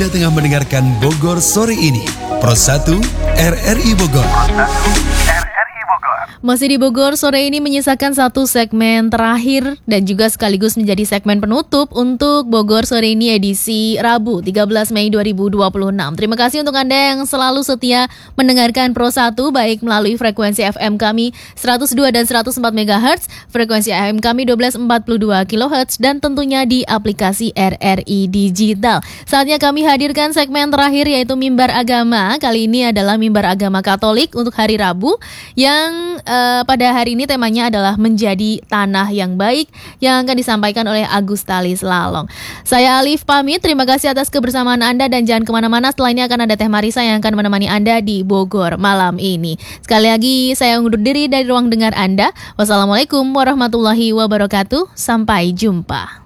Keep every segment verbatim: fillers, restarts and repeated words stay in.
Anda tengah mendengarkan Bogor Sore ini. Pro satu R R I Bogor. Masih di Bogor, sore ini menyisakan satu segmen terakhir dan juga sekaligus menjadi segmen penutup untuk Bogor Sore ini edisi Rabu tiga belas Mei dua ribu dua puluh enam. Terima kasih untuk Anda yang selalu setia mendengarkan Pro satu baik melalui frekuensi F M kami seratus dua dan seratus empat megahertz, frekuensi A M kami dua belas empat puluh dua kilohertz, dan tentunya di aplikasi R R I Digital. Saatnya kami hadirkan segmen terakhir yaitu Mimbar Agama. Kali ini adalah Mimbar Agama Katolik untuk hari Rabu yang Uh, pada hari ini temanya adalah menjadi tanah yang baik yang akan disampaikan oleh Agustalis Lalong. Saya Alif pamit, terima kasih atas kebersamaan Anda dan jangan kemana-mana, setelah ini akan ada Teh Marisa yang akan menemani Anda di Bogor malam ini. Sekali lagi saya undur diri dari ruang dengar Anda. Wassalamualaikum warahmatullahi wabarakatuh, sampai jumpa.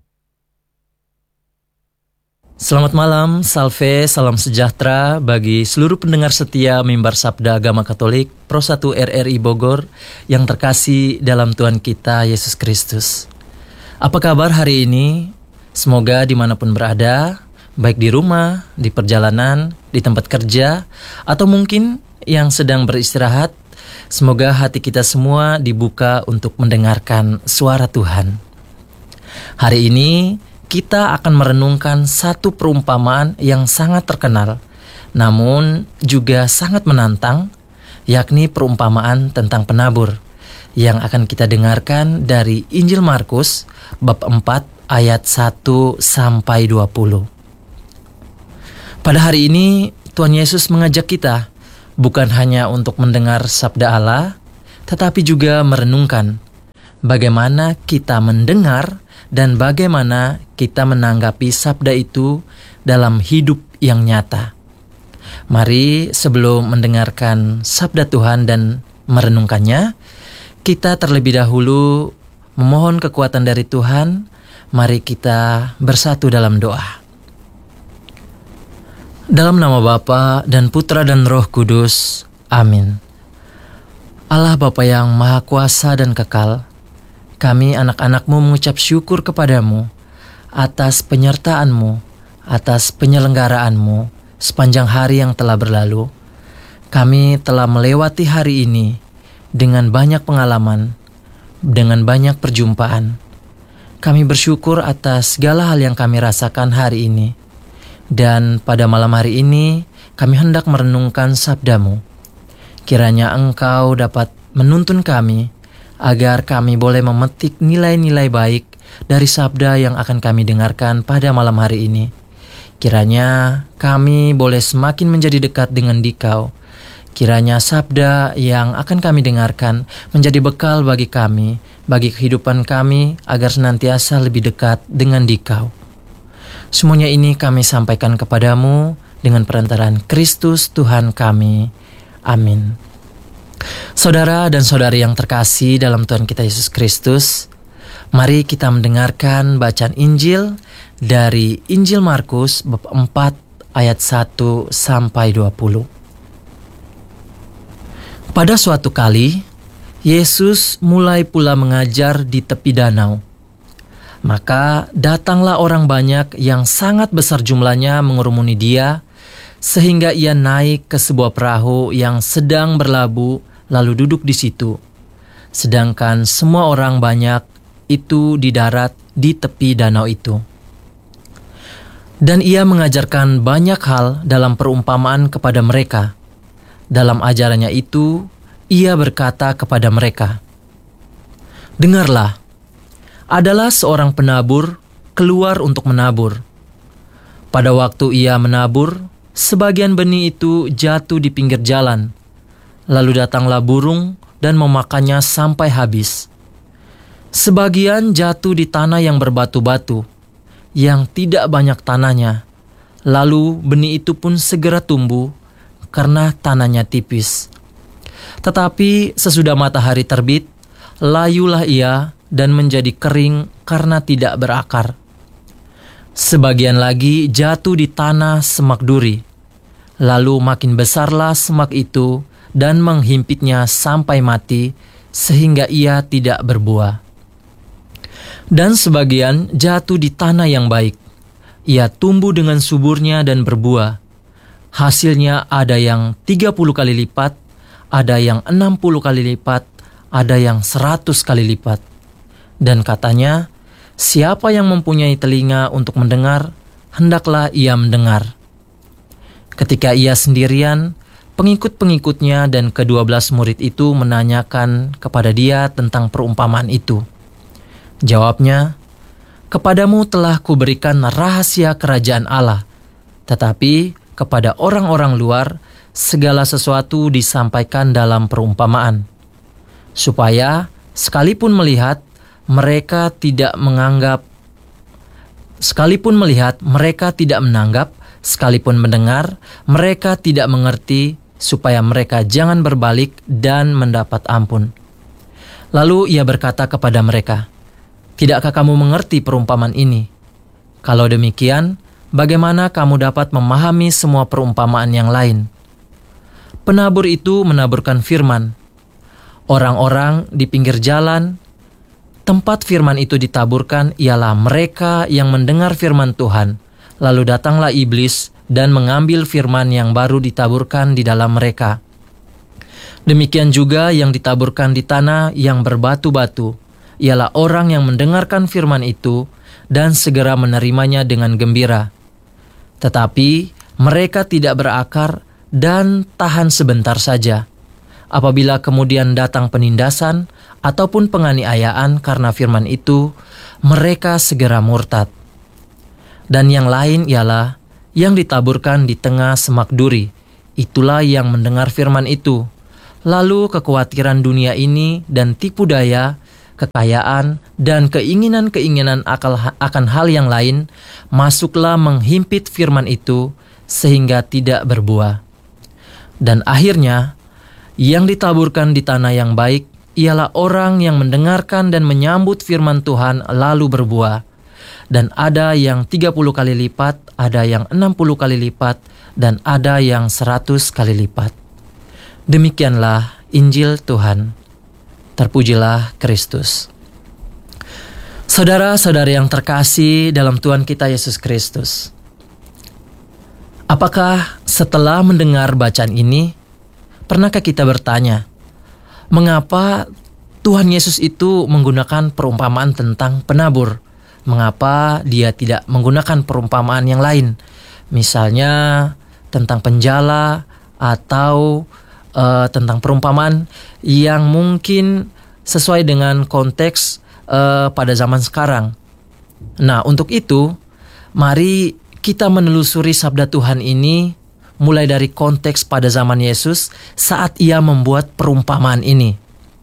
Selamat malam, salve, salam sejahtera bagi seluruh pendengar setia Mimbar Sabda Agama Katolik Pro satu R R I Bogor yang terkasih dalam Tuhan kita Yesus Kristus. Apa kabar hari ini? Semoga dimanapun berada, baik di rumah, di perjalanan, di tempat kerja, atau mungkin yang sedang beristirahat, semoga hati kita semua dibuka untuk mendengarkan suara Tuhan. Hari ini kita akan merenungkan satu perumpamaan yang sangat terkenal, namun juga sangat menantang, yakni perumpamaan tentang penabur, yang akan kita dengarkan dari Injil Markus, bab empat, ayat satu sampai dua puluh. Pada hari ini, Tuhan Yesus mengajak kita, bukan hanya untuk mendengar sabda Allah, tetapi juga merenungkan bagaimana kita mendengar dan bagaimana kita menanggapi sabda itu dalam hidup yang nyata. Mari sebelum mendengarkan sabda Tuhan dan merenungkannya, kita terlebih dahulu memohon kekuatan dari Tuhan. Mari kita bersatu dalam doa. Dalam nama Bapa dan Putra dan Roh Kudus. Amin. Allah Bapa yang Maha Kuasa dan Kekal, kami anak-anak-Mu mengucap syukur kepadamu atas penyertaan-Mu, atas penyelenggaraan-Mu sepanjang hari yang telah berlalu. Kami telah melewati hari ini dengan banyak pengalaman, dengan banyak perjumpaan. Kami bersyukur atas segala hal yang kami rasakan hari ini. Dan pada malam hari ini kami hendak merenungkan sabda-Mu. Kiranya Engkau dapat menuntun kami agar kami boleh memetik nilai-nilai baik dari sabda yang akan kami dengarkan pada malam hari ini. Kiranya kami boleh semakin menjadi dekat dengan Dikau. Kiranya sabda yang akan kami dengarkan menjadi bekal bagi kami, bagi kehidupan kami, agar senantiasa lebih dekat dengan Dikau. Semuanya ini kami sampaikan kepadamu dengan perantaraan Kristus Tuhan kami. Amin. Saudara dan saudari yang terkasih dalam Tuhan kita Yesus Kristus, mari kita mendengarkan bacaan Injil dari Injil Markus bab empat ayat satu sampai dua puluh. Pada suatu kali, Yesus mulai pula mengajar di tepi danau. Maka datanglah orang banyak yang sangat besar jumlahnya mengerumuni Dia, sehingga Ia naik ke sebuah perahu yang sedang berlabuh, lalu duduk di situ. Sedangkan semua orang banyak itu di darat di tepi danau itu. Dan Ia mengajarkan banyak hal dalam perumpamaan kepada mereka. Dalam ajarannya itu, Ia berkata kepada mereka, "Dengarlah, adalah seorang penabur keluar untuk menabur. Pada waktu ia menabur, sebagian benih itu jatuh di pinggir jalan. Lalu datanglah burung dan memakannya sampai habis. Sebagian jatuh di tanah yang berbatu-batu, yang tidak banyak tanahnya. Lalu benih itu pun segera tumbuh, karena tanahnya tipis. Tetapi sesudah matahari terbit, layulah ia dan menjadi kering karena tidak berakar. Sebagian lagi jatuh di tanah semak duri. Lalu makin besarlah semak itu dan menghimpitnya sampai mati, sehingga ia tidak berbuah. Dan sebagian jatuh di tanah yang baik. ia tumbuh dengan suburnya dan berbuah. Hasilnya ada yang tiga puluh kali lipat, ada yang enam puluh kali lipat, ada yang seratus kali lipat. Dan katanya, siapa yang mempunyai telinga untuk mendengar, hendaklah ia mendengar. Ketika ia sendirian, pengikut-pengikutnya dan kedua belas murid itu menanyakan kepada dia tentang perumpamaan itu. Jawabnya, "Kepadamu telah kuberikan rahasia kerajaan Allah, tetapi kepada orang-orang luar segala sesuatu disampaikan dalam perumpamaan, supaya sekalipun melihat mereka tidak menganggap, sekalipun melihat mereka tidak menanggap, sekalipun mendengar mereka tidak mengerti, supaya mereka jangan berbalik dan mendapat ampun." Lalu ia berkata kepada mereka, "Tidakkah kamu mengerti perumpamaan ini? Kalau demikian, bagaimana kamu dapat memahami semua perumpamaan yang lain?" Penabur itu menaburkan firman. Orang-orang di pinggir jalan, tempat firman itu ditaburkan, ialah mereka yang mendengar firman Tuhan. Lalu datanglah iblis dan mengambil firman yang baru ditaburkan di dalam mereka. Demikian juga yang ditaburkan di tanah yang berbatu-batu, ialah orang yang mendengarkan firman itu dan segera menerimanya dengan gembira. Tetapi mereka tidak berakar dan tahan sebentar saja. Apabila kemudian datang penindasan ataupun penganiayaan karena firman itu, mereka segera murtad. Dan yang lain ialah yang ditaburkan di tengah semak duri. Itulah yang mendengar firman itu. Lalu kekhawatiran dunia ini dan tipu daya, kekayaan, dan keinginan-keinginan akan hal yang lain masuklah menghimpit firman itu sehingga tidak berbuah. Dan akhirnya, yang ditaburkan di tanah yang baik ialah orang yang mendengarkan dan menyambut firman Tuhan lalu berbuah. Dan ada yang tiga puluh kali lipat, ada yang enam puluh kali lipat, dan ada yang seratus kali lipat. Demikianlah Injil Tuhan. Terpujilah Kristus. Saudara-saudari yang terkasih dalam Tuhan kita Yesus Kristus, apakah setelah mendengar bacaan ini, pernahkah kita bertanya, mengapa Tuhan Yesus itu menggunakan perumpamaan tentang penabur? Mengapa dia tidak menggunakan perumpamaan yang lain? Misalnya tentang penjala atau uh, tentang perumpamaan yang mungkin sesuai dengan konteks uh, pada zaman sekarang. Nah, untuk itu, mari kita menelusuri sabda Tuhan ini mulai dari konteks pada zaman Yesus saat ia membuat perumpamaan ini.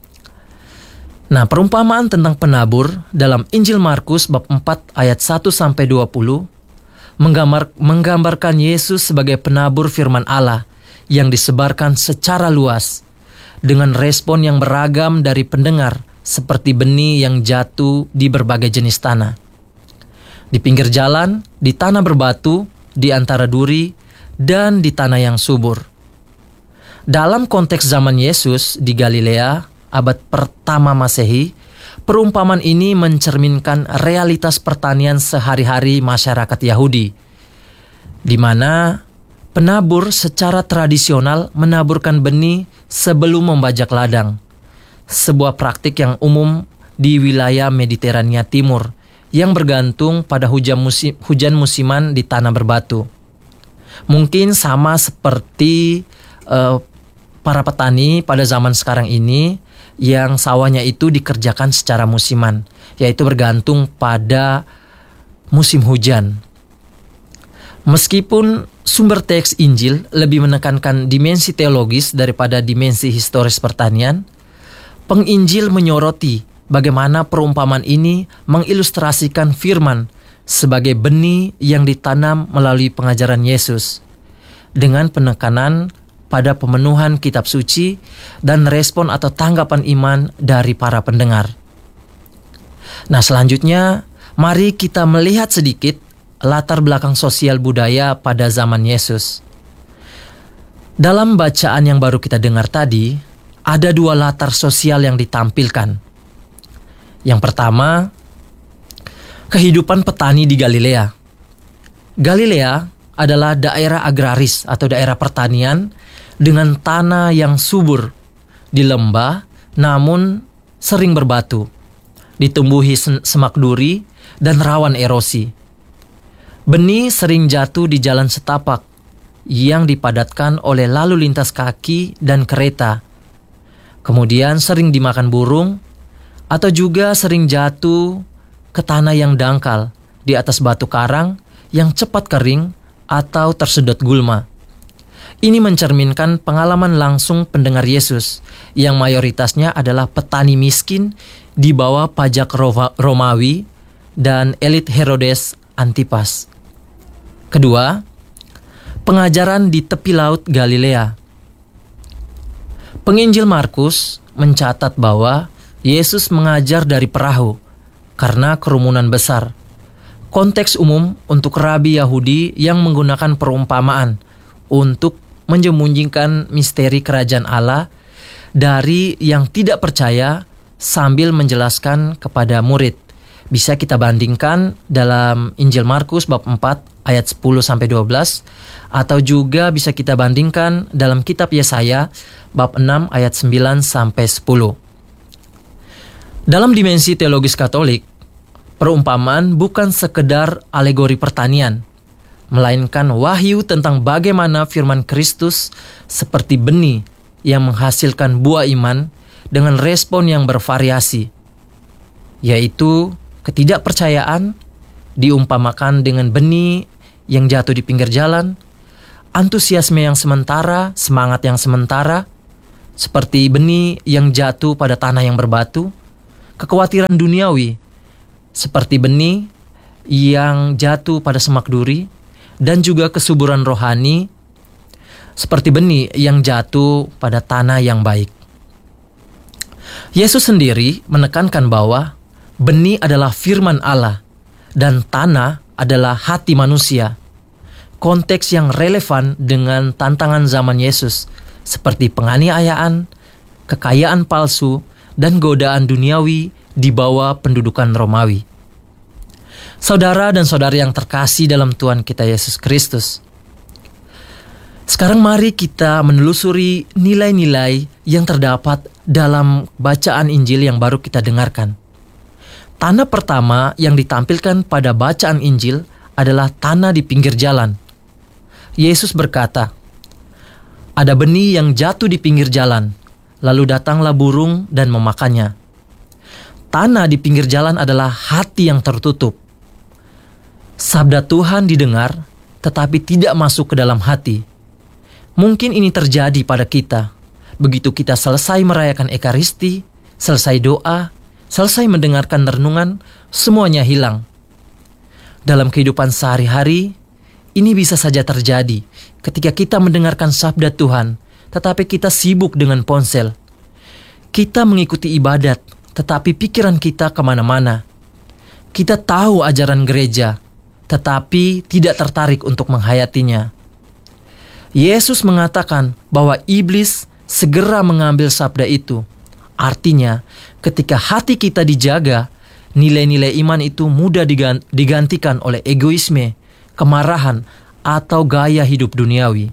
Nah, perumpamaan tentang penabur dalam Injil Markus bab empat ayat satu sampai dua puluh menggambar, menggambarkan Yesus sebagai penabur firman Allah yang disebarkan secara luas dengan respon yang beragam dari pendengar seperti benih yang jatuh di berbagai jenis tanah. Di pinggir jalan, di tanah berbatu, di antara duri, dan di tanah yang subur. Dalam konteks zaman Yesus di Galilea, abad pertama Masehi, perumpamaan ini mencerminkan realitas pertanian sehari-hari masyarakat Yahudi, di mana penabur secara tradisional menaburkan benih sebelum membajak ladang, sebuah praktik yang umum di wilayah Mediterania Timur, yang bergantung pada hujan, musim, hujan musiman di tanah berbatu. Mungkin sama seperti uh, para petani pada zaman sekarang ini, yang sawahnya itu dikerjakan secara musiman, yaitu bergantung pada musim hujan. Meskipun sumber teks Injil lebih menekankan dimensi teologis daripada dimensi historis pertanian, penginjil menyoroti bagaimana perumpamaan ini mengilustrasikan firman sebagai benih yang ditanam melalui pengajaran Yesus, dengan penekanan pada pemenuhan kitab suci dan respon atau tanggapan iman dari para pendengar. Nah, selanjutnya mari kita melihat sedikit latar belakang sosial budaya pada zaman Yesus. Dalam bacaan yang baru kita dengar tadi, ada dua latar sosial yang ditampilkan. Yang pertama, kehidupan petani di Galilea. Galilea adalah daerah agraris atau daerah pertanian dengan tanah yang subur di lembah namun sering berbatu, ditumbuhi semak duri dan rawan erosi. Benih sering jatuh di jalan setapak yang dipadatkan oleh lalu lintas kaki dan kereta. Kemudian sering dimakan burung atau juga sering jatuh ke tanah yang dangkal di atas batu karang yang cepat kering atau tersedot gulma. Ini mencerminkan pengalaman langsung pendengar Yesus yang mayoritasnya adalah petani miskin di bawah pajak Romawi dan elit Herodes Antipas. Kedua, pengajaran di tepi laut Galilea. Penginjil Markus mencatat bahwa Yesus mengajar dari perahu karena kerumunan besar. Konteks umum untuk rabi Yahudi yang menggunakan perumpamaan untuk menyembunyikan misteri kerajaan Allah dari yang tidak percaya sambil menjelaskan kepada murid. Bisa kita bandingkan dalam Injil Markus bab empat ayat sepuluh sampai dua belas atau juga bisa kita bandingkan dalam kitab Yesaya bab enam ayat sembilan sampai sepuluh. Dalam dimensi teologis Katolik, perumpamaan bukan sekedar alegori pertanian, melainkan wahyu tentang bagaimana firman Kristus seperti benih yang menghasilkan buah iman dengan respon yang bervariasi, yaitu ketidakpercayaan diumpamakan dengan benih yang jatuh di pinggir jalan, antusiasme yang sementara, semangat yang sementara, seperti benih yang jatuh pada tanah yang berbatu, kekhawatiran duniawi, seperti benih yang jatuh pada semak duri, dan juga kesuburan rohani, seperti benih yang jatuh pada tanah yang baik. Yesus sendiri menekankan bahwa benih adalah firman Allah dan tanah adalah hati manusia. Konteks yang relevan dengan tantangan zaman Yesus seperti penganiayaan, kekayaan palsu, dan godaan duniawi di bawah pendudukan Romawi. Saudara dan saudari yang terkasih dalam Tuhan kita Yesus Kristus, sekarang mari kita menelusuri nilai-nilai yang terdapat dalam bacaan Injil yang baru kita dengarkan. Tanah pertama yang ditampilkan pada bacaan Injil adalah tanah di pinggir jalan. Yesus berkata, "Ada benih yang jatuh di pinggir jalan, lalu datanglah burung dan memakannya." Tanah di pinggir jalan adalah hati yang tertutup. Sabda Tuhan didengar, tetapi tidak masuk ke dalam hati. Mungkin ini terjadi pada kita. Begitu kita selesai merayakan Ekaristi, selesai doa, selesai mendengarkan renungan, semuanya hilang. Dalam kehidupan sehari-hari, ini bisa saja terjadi ketika kita mendengarkan sabda Tuhan, tetapi kita sibuk dengan ponsel. Kita mengikuti ibadat, tetapi pikiran kita kemana-mana. Kita tahu ajaran gereja, tetapi tidak tertarik untuk menghayatinya. Yesus mengatakan bahwa iblis segera mengambil sabda itu. Artinya, ketika hati kita dijaga, nilai-nilai iman itu mudah digantikan oleh egoisme, kemarahan, atau gaya hidup duniawi.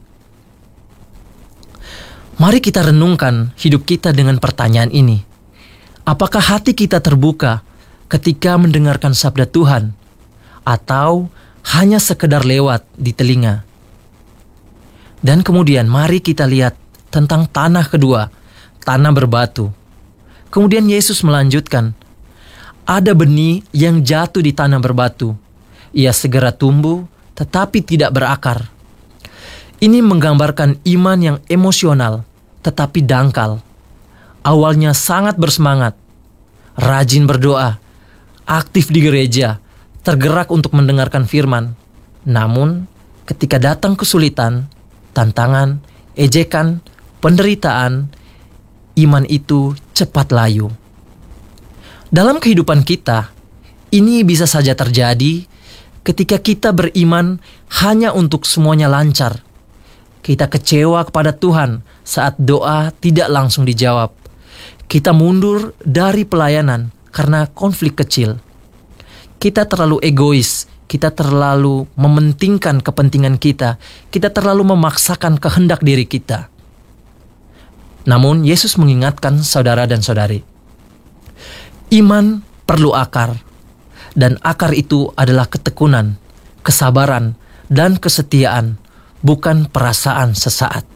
Mari kita renungkan hidup kita dengan pertanyaan ini. Apakah hati kita terbuka ketika mendengarkan sabda Tuhan? Atau hanya sekedar lewat di telinga? Dan kemudian mari kita lihat tentang tanah kedua, tanah berbatu. Kemudian Yesus melanjutkan, ada benih yang jatuh di tanah berbatu. Ia segera tumbuh, tetapi tidak berakar. Ini menggambarkan iman yang emosional, tetapi dangkal. Awalnya sangat bersemangat, rajin berdoa, aktif di gereja, tergerak untuk mendengarkan firman. Namun, ketika datang kesulitan, tantangan, ejekan, penderitaan, iman itu cepat layu. Dalam kehidupan kita, ini bisa saja terjadi ketika kita beriman hanya untuk semuanya lancar. Kita kecewa kepada Tuhan saat doa tidak langsung dijawab. Kita mundur dari pelayanan karena konflik kecil. Kita terlalu egois kita terlalu mementingkan kepentingan kita, kita terlalu memaksakan kehendak diri kita. Namun Yesus mengingatkan saudara dan saudari, iman perlu akar, dan akar itu adalah ketekunan, kesabaran, dan kesetiaan, bukan perasaan sesaat.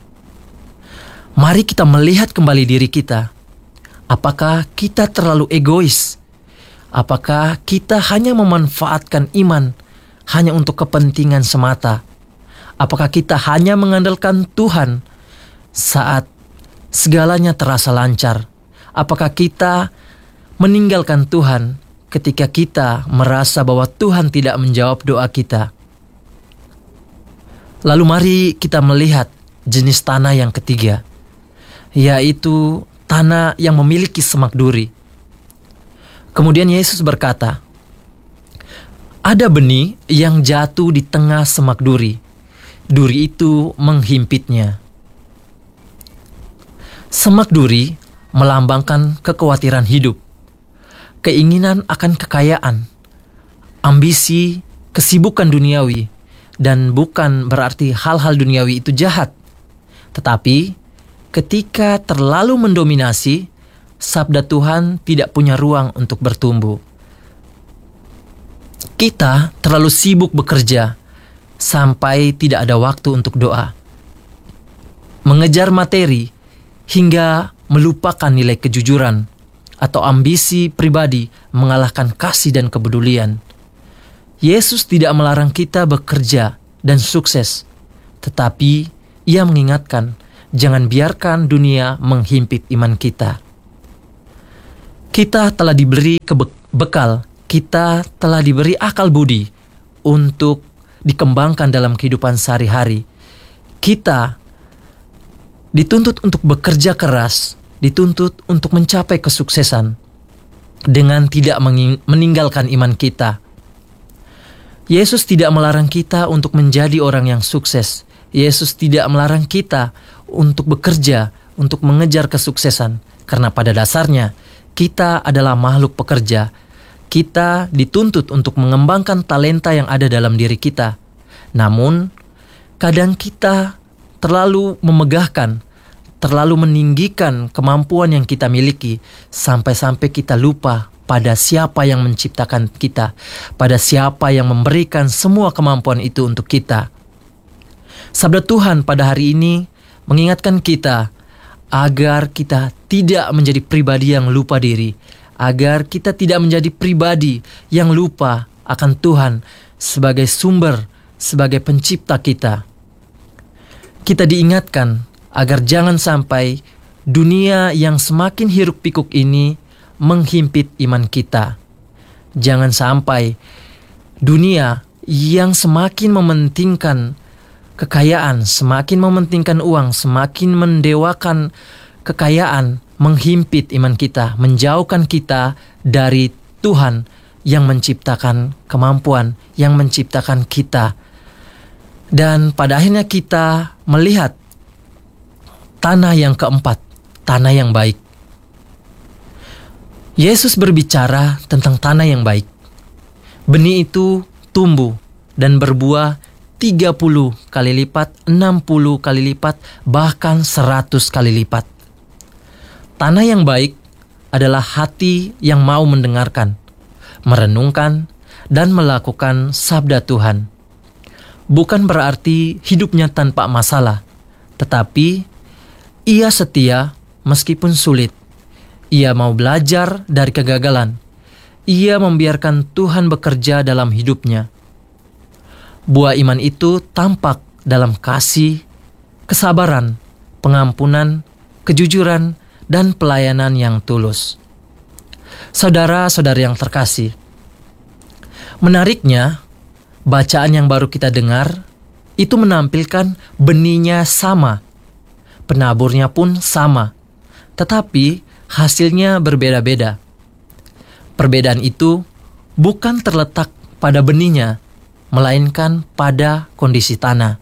Mari kita melihat kembali diri kita. Apakah kita terlalu egois? Apakah kita hanya memanfaatkan iman hanya untuk kepentingan semata? Apakah kita hanya mengandalkan Tuhan saat segalanya terasa lancar? Apakah kita meninggalkan Tuhan ketika kita merasa bahwa Tuhan tidak menjawab doa kita? Lalu mari kita melihat jenis tanah yang ketiga, yaitu tanah yang memiliki semak duri. Kemudian Yesus berkata, ada benih yang jatuh di tengah semak duri. Duri itu menghimpitnya. Semak duri melambangkan kekhawatiran hidup, keinginan akan kekayaan, ambisi, kesibukan duniawi, dan bukan berarti hal-hal duniawi itu jahat. Tetapi ketika terlalu mendominasi, sabda Tuhan tidak punya ruang untuk bertumbuh. Kita terlalu sibuk bekerja sampai tidak ada waktu untuk doa. Mengejar materi hingga melupakan nilai kejujuran atau ambisi pribadi mengalahkan kasih dan kepedulian. Yesus tidak melarang kita bekerja dan sukses, tetapi Ia mengingatkan, jangan biarkan dunia menghimpit iman kita. Kita telah diberi bekal, kita telah diberi akal budi untuk dikembangkan dalam kehidupan sehari-hari. Kita dituntut untuk bekerja keras, dituntut untuk mencapai kesuksesan dengan tidak meninggalkan iman kita. Yesus tidak melarang kita untuk menjadi orang yang sukses. Yesus tidak melarang kita untuk bekerja, untuk mengejar kesuksesan, karena pada dasarnya kita adalah makhluk pekerja. Kita dituntut untuk mengembangkan talenta yang ada dalam diri kita. Namun, kadang kita terlalu memegahkan, terlalu meninggikan kemampuan yang kita miliki, sampai-sampai kita lupa pada siapa yang menciptakan kita, pada siapa yang memberikan semua kemampuan itu untuk kita. Sabda Tuhan pada hari ini mengingatkan kita agar kita tidak menjadi pribadi yang lupa diri, agar kita tidak menjadi pribadi yang lupa akan Tuhan sebagai sumber, sebagai pencipta kita. Kita diingatkan agar jangan sampai dunia yang semakin hiruk pikuk ini menghimpit iman kita. Jangan sampai dunia yang semakin mementingkan kekayaan, semakin mementingkan uang, semakin mendewakan kekayaan, menghimpit iman kita, menjauhkan kita dari Tuhan yang menciptakan kemampuan, yang menciptakan kita. Dan pada akhirnya kita melihat tanah yang keempat, tanah yang baik. Yesus berbicara tentang tanah yang baik. Benih itu tumbuh dan berbuah tiga puluh kali lipat, enam puluh kali lipat, bahkan seratus kali lipat. Tanah yang baik adalah hati yang mau mendengarkan, merenungkan, dan melakukan sabda Tuhan. Bukan berarti hidupnya tanpa masalah, tetapi ia setia meskipun sulit. Ia mau belajar dari kegagalan. Ia membiarkan Tuhan bekerja dalam hidupnya. Buah iman itu tampak dalam kasih, kesabaran, pengampunan, kejujuran, dan pelayanan yang tulus. Saudara-saudari yang terkasih, menariknya, bacaan yang baru kita dengar itu menampilkan benihnya sama, penaburnya pun sama, tetapi hasilnya berbeda-beda. Perbedaan itu bukan terletak pada benihnya, melainkan pada kondisi tanah.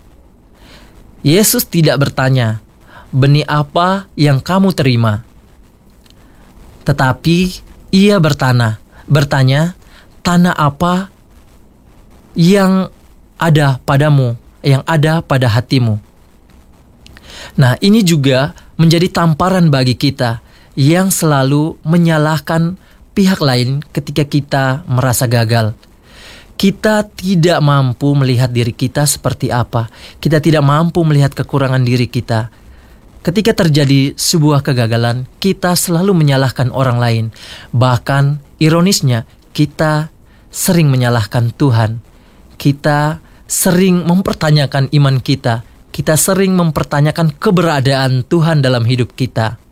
Yesus tidak bertanya, benih apa yang kamu terima? Tetapi ia bertanya, bertanya, tanah apa yang ada padamu, yang ada pada hatimu. Nah, ini juga menjadi tamparan bagi kita yang selalu menyalahkan pihak lain ketika kita merasa gagal. Kita tidak mampu melihat diri kita seperti apa. Kita tidak mampu melihat kekurangan diri kita. Ketika terjadi sebuah kegagalan, kita selalu menyalahkan orang lain. Bahkan, ironisnya, kita sering menyalahkan Tuhan. Kita sering mempertanyakan iman kita. Kita sering mempertanyakan keberadaan Tuhan dalam hidup kita.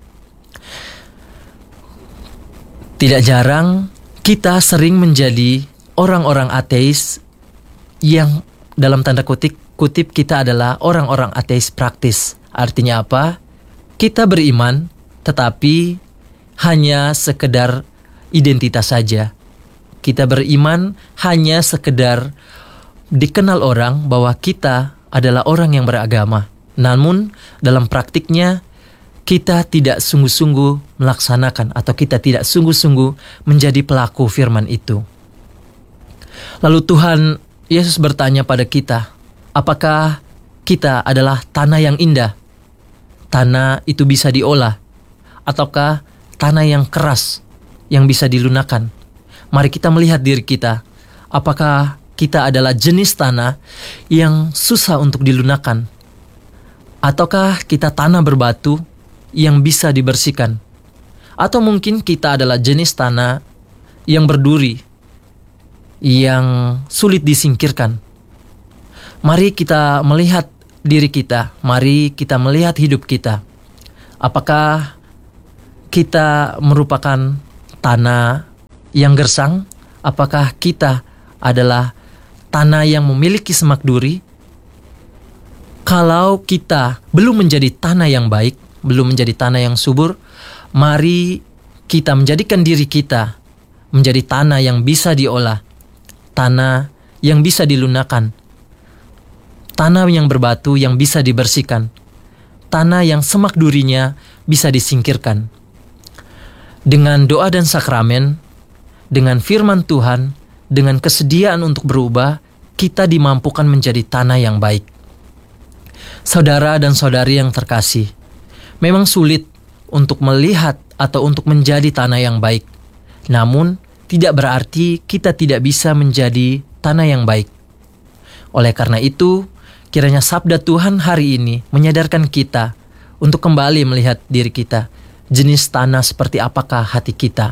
Tidak jarang, kita sering menjadi orang-orang ateis yang dalam tanda kutip, kutip kita adalah orang-orang ateis praktis. Artinya apa? Kita beriman, tetapi hanya sekedar identitas saja. Kita beriman hanya sekedar dikenal orang bahwa kita adalah orang yang beragama. Namun, dalam praktiknya, kita tidak sungguh-sungguh melaksanakan atau kita tidak sungguh-sungguh menjadi pelaku firman itu. Lalu Tuhan Yesus bertanya pada kita, apakah kita adalah tanah yang indah? Tanah itu bisa diolah, ataukah tanah yang keras yang bisa dilunakan? Mari kita melihat diri kita. Apakah kita adalah jenis tanah yang susah untuk dilunakan? Ataukah kita tanah berbatu yang bisa dibersihkan? Atau mungkin kita adalah jenis tanah yang berduri, yang sulit disingkirkan? Mari kita melihat diri kita. Mari kita melihat hidup kita. Apakah kita merupakan tanah yang gersang? Apakah kita adalah tanah yang memiliki semak duri? Kalau kita belum menjadi tanah yang baik, belum menjadi tanah yang subur, mari kita menjadikan diri kita menjadi tanah yang bisa diolah, tanah yang bisa dilunakan, tanah yang berbatu yang bisa dibersihkan, tanah yang semak durinya bisa disingkirkan. Dengan doa dan sakramen, dengan firman Tuhan, dengan kesediaan untuk berubah, kita dimampukan menjadi tanah yang baik. Saudara dan saudari yang terkasih, memang sulit untuk melihat atau untuk menjadi tanah yang baik. Namun, tidak berarti kita tidak bisa menjadi tanah yang baik. Oleh karena itu, kiranya sabda Tuhan hari ini menyadarkan kita untuk kembali melihat diri kita. Jenis tanah seperti apakah hati kita?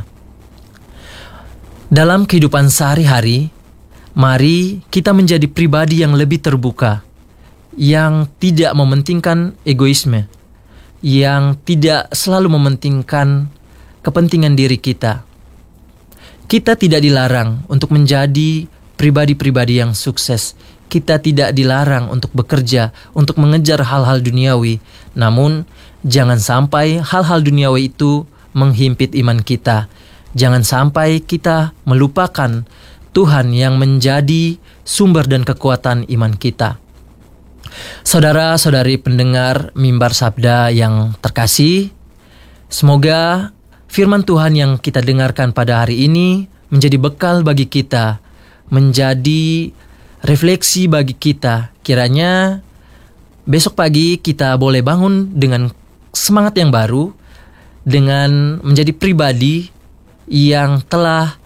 Dalam kehidupan sehari-hari, mari kita menjadi pribadi yang lebih terbuka, yang tidak mementingkan egoisme, yang tidak selalu mementingkan kepentingan diri kita. Kita tidak dilarang untuk menjadi pribadi-pribadi yang sukses. Kita tidak dilarang untuk bekerja, untuk mengejar hal-hal duniawi. Namun, jangan sampai hal-hal duniawi itu menghimpit iman kita. Jangan sampai kita melupakan Tuhan yang menjadi sumber dan kekuatan iman kita. Saudara-saudari pendengar Mimbar Sabda yang terkasih, semoga firman Tuhan yang kita dengarkan pada hari ini menjadi bekal bagi kita, menjadi refleksi bagi kita. Kiranya besok pagi kita boleh bangun dengan semangat yang baru, dengan menjadi pribadi yang telah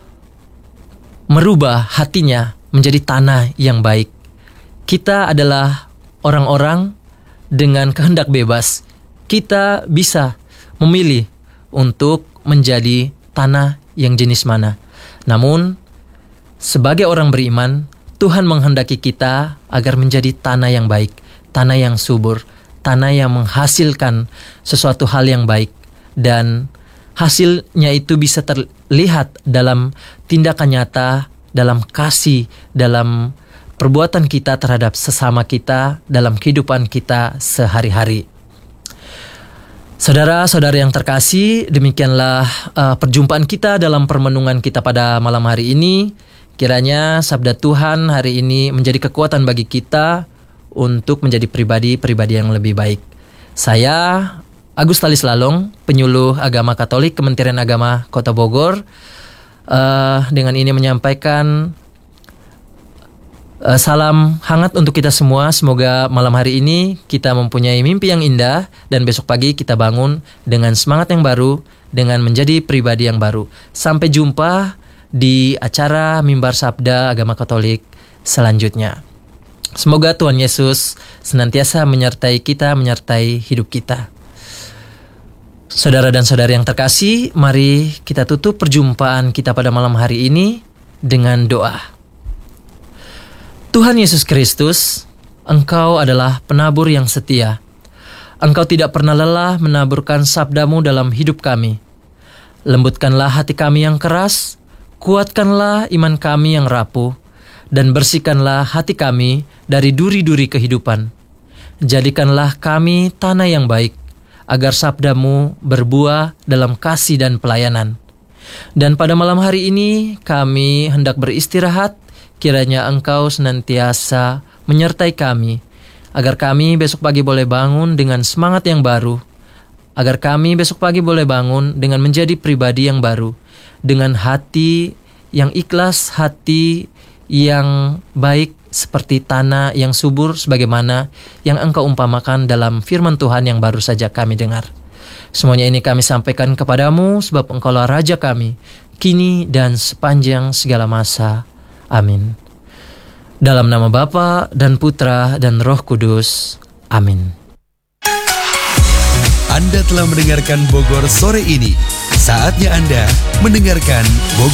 merubah hatinya menjadi tanah yang baik. Kita adalah orang-orang dengan kehendak bebas. Kita bisa memilih untuk menjadi tanah yang jenis mana. Namun, sebagai orang beriman, Tuhan menghendaki kita agar menjadi tanah yang baik, tanah yang subur, tanah yang menghasilkan sesuatu hal yang baik. Dan hasilnya itu bisa terlihat dalam tindakan nyata, dalam kasih, dalam perbuatan kita terhadap sesama kita, dalam kehidupan kita sehari-hari. Saudara-saudara yang terkasih, demikianlah uh, perjumpaan kita dalam permenungan kita pada malam hari ini. Kiranya sabda Tuhan hari ini menjadi kekuatan bagi kita untuk menjadi pribadi-pribadi yang lebih baik. Saya Agus Talis Lalong, penyuluh agama Katolik Kementerian Agama Kota Bogor, uh, dengan ini menyampaikan Uh, salam hangat untuk kita semua. Semoga malam hari ini kita mempunyai mimpi yang indah dan besok pagi kita bangun dengan semangat yang baru, dengan menjadi pribadi yang baru. Sampai jumpa di acara Mimbar Sabda Agama Katolik selanjutnya. Semoga Tuhan Yesus senantiasa menyertai kita, menyertai hidup kita. Saudara dan saudari yang terkasih, mari kita tutup perjumpaan kita pada malam hari ini dengan doa. Tuhan Yesus Kristus, Engkau adalah penabur yang setia. Engkau tidak pernah lelah menaburkan sabda-Mu dalam hidup kami. Lembutkanlah hati kami yang keras, kuatkanlah iman kami yang rapuh, dan bersihkanlah hati kami dari duri-duri kehidupan. Jadikanlah kami tanah yang baik, agar sabda-Mu berbuah dalam kasih dan pelayanan. Dan pada malam hari ini kami hendak beristirahat. Kiranya Engkau senantiasa menyertai kami, agar kami besok pagi boleh bangun dengan semangat yang baru, agar kami besok pagi boleh bangun dengan menjadi pribadi yang baru, dengan hati yang ikhlas, hati yang baik seperti tanah yang subur sebagaimana yang Engkau umpamakan dalam firman Tuhan yang baru saja kami dengar. Semuanya ini kami sampaikan kepadamu sebab Engkaulah Raja kami, kini dan sepanjang segala masa. Amin. Dalam nama Bapa dan Putra dan Roh Kudus. Amin. Anda telah mendengarkan Bogor Sore ini. Saatnya Anda mendengarkan Bogor